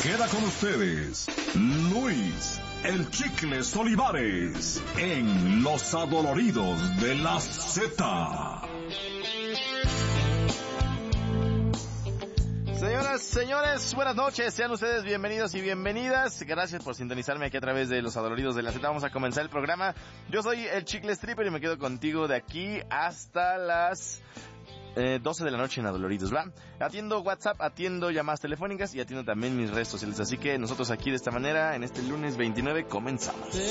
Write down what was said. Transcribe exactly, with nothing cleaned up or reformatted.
Queda con ustedes Luis, el Chicles Olivares, en Los Adoloridos de la Z. Señoras, señores, buenas noches, sean ustedes bienvenidos y bienvenidas. Gracias por sintonizarme aquí a través de Los Adoloridos de la Z. Vamos a comenzar el programa. Yo soy el Chicle Stripper y me quedo contigo de aquí hasta las eh, doce de la noche en Adoloridos, ¿va? Atiendo WhatsApp, atiendo llamadas telefónicas y atiendo también mis redes sociales. Así que nosotros aquí de esta manera, en este lunes veintinueve, comenzamos.